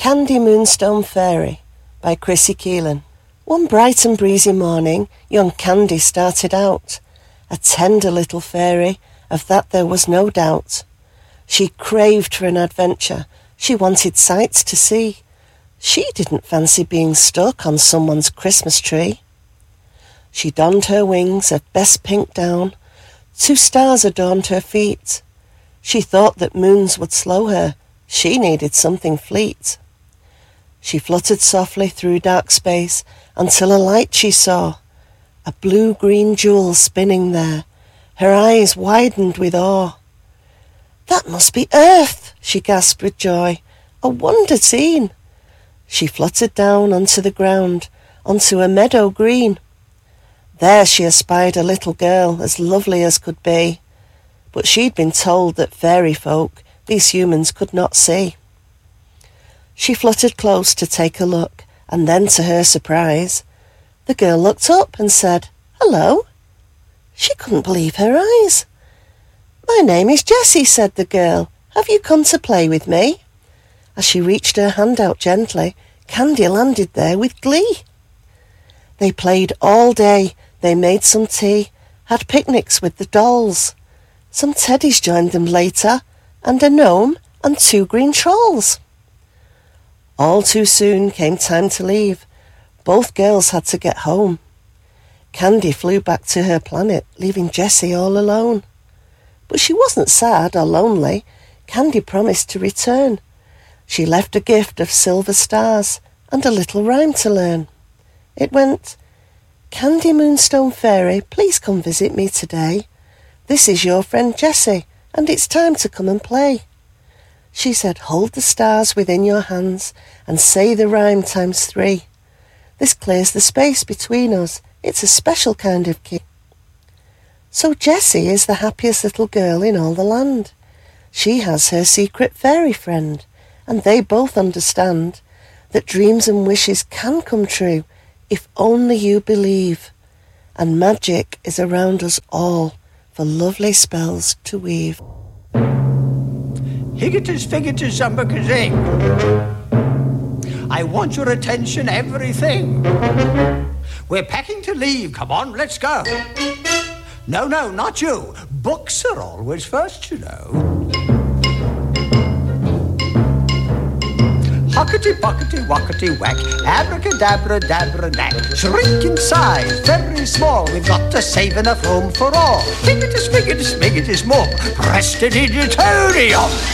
Candy Moonstone Fairy by Chrissy Keelan. One bright and breezy morning, young Candy started out, a tender little fairy, of that there was no doubt. She craved for an adventure, she wanted sights to see. She didn't fancy being stuck on someone's Christmas tree. She donned her wings of best pink down, 2 stars adorned her feet. She thought that moons would slow her, she needed something fleet. She fluttered softly through dark space until a light she saw, a blue-green jewel spinning there. Her eyes widened with awe. "That must be Earth," she gasped with joy, "a wonder seen." She fluttered down onto the ground, onto a meadow green. There she espied a little girl as lovely as could be, but she'd been told that fairy folk these humans could not see. She fluttered close to take a look, and then to her surprise, the girl looked up and said, "Hello." She couldn't believe her eyes. "My name is Jessie," said the girl. "Have you come to play with me?" As she reached her hand out gently, Candy landed there with glee. They played all day, they made some tea, had picnics with the dolls. Some teddies joined them later, and a gnome and 2 green trolls. All too soon came time to leave. Both girls had to get home. Candy flew back to her planet, leaving Jessie all alone. But she wasn't sad or lonely. Candy promised to return. She left a gift of silver stars and a little rhyme to learn. It went, "Candy Moonstone Fairy, please come visit me today. This is your friend Jessie, and it's time to come and play." She said, "Hold the stars within your hands and say the rhyme times 3. This clears the space between us. It's a special kind of key." So Jessie is the happiest little girl in all the land. She has her secret fairy friend, and they both understand that dreams and wishes can come true if only you believe. And magic is around us all for lovely spells to weave. Higgitus, figgitus, zumbakazing. I want your attention, everything. We're packing to leave. Come on, let's go. No, not you. Books are always first, you know. Huckety-buckety, wackety-whack, abracadabra, dabra, knack. Shrink in size, very small, we've got to save enough room for all. Higgitus, figgitus, miggitus, more. Prestidigitonium.